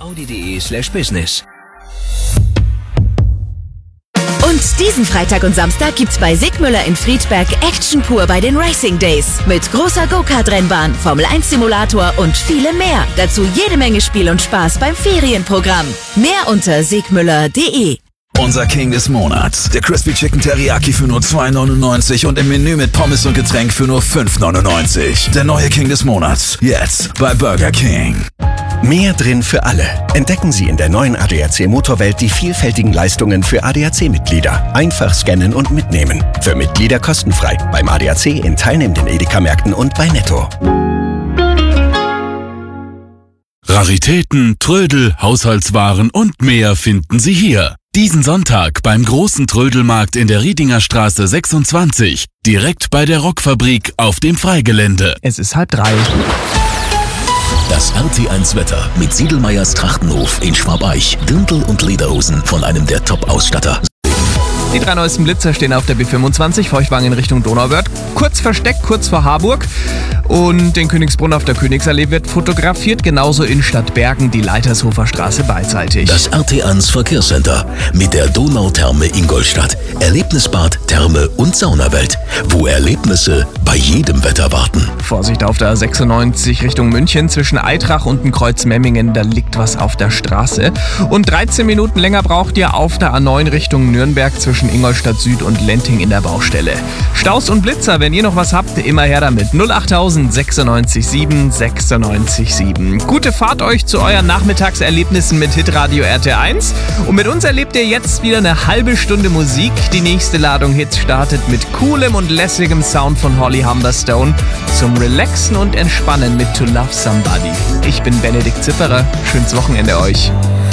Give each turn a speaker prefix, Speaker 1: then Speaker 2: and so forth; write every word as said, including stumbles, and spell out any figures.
Speaker 1: audi.de slash business.
Speaker 2: Und diesen Freitag und Samstag gibt's bei Sigmüller in Friedberg Action pur bei den Racing Days. Mit großer Go-Kart-Rennbahn, Formel eins Simulator und vielem mehr. Dazu jede Menge Spiel und Spaß beim Ferienprogramm. Mehr unter sigmüller punkt de.
Speaker 3: Unser King des Monats. Der Crispy Chicken Teriyaki für nur zwei neunundneunzig und im Menü mit Pommes und Getränk für nur fünf neunundneunzig. Der neue King des Monats. Jetzt bei Burger King.
Speaker 4: Mehr drin für alle. Entdecken Sie in der neuen A D A C Motorwelt die vielfältigen Leistungen für A D A C-Mitglieder. Einfach scannen und mitnehmen. Für Mitglieder kostenfrei. Beim A D A C in teilnehmenden Edeka-Märkten und bei Netto.
Speaker 5: Raritäten, Trödel, Haushaltswaren und mehr finden Sie hier. Diesen Sonntag beim großen Trödelmarkt in der Riedinger Straße sechsundzwanzig. Direkt bei der Rockfabrik auf dem Freigelände.
Speaker 6: Es ist halb drei.
Speaker 7: Das R T eins Wetter mit Siedelmeyers Trachtenhof in Schwabeich. Dirndl und Lederhosen von einem der Top-Ausstatter.
Speaker 6: Die drei neuesten Blitzer stehen auf der B fünfundzwanzig, Feuchtwagen in Richtung Donauwörth. Kurz versteckt, kurz vor Harburg. Und den Königsbrunn auf der Königsallee wird fotografiert, genauso in Stadtbergen die Leitershofer Straße beidseitig.
Speaker 7: Das R T eins Verkehrscenter mit der Donautherme Ingolstadt. Erlebnisbad, Therme und Saunawelt, wo Erlebnisse bei jedem Wetter warten.
Speaker 6: Vorsicht auf der A sechsundneunzig Richtung München zwischen Eitrach und dem Kreuz Memmingen, da liegt was auf der Straße. Und dreizehn Minuten länger braucht ihr auf der A neun Richtung Nürnberg zwischen Ingolstadt Süd und Lenting in der Baustelle. Staus und Blitzer, wenn ihr noch was habt, immer her damit. null achttausend sechsundneunzig sieben sechsundneunzig sieben. Gute Fahrt euch zu euren Nachmittagserlebnissen mit Hitradio R T eins. Und mit uns erlebt ihr jetzt wieder eine halbe Stunde Musik. Die nächste Ladung Hits startet mit coolem und lässigem Sound von Holly Humberstone zum Relaxen und Entspannen mit To Love Somebody. Ich bin Benedikt Zipperer. Schönes Wochenende euch.